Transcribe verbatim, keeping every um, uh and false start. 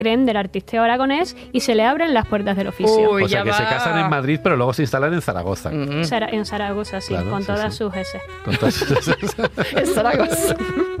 creen del artisteo aragonés y se le abren las puertas del oficio. Uy, O sea, ya que va. se casan en Madrid, pero luego se instalan en Zaragoza. Mm. Zara- en Zaragoza, sí, Claro, con sí, todas sí. sus S. Con todas esas- Es Zaragoza.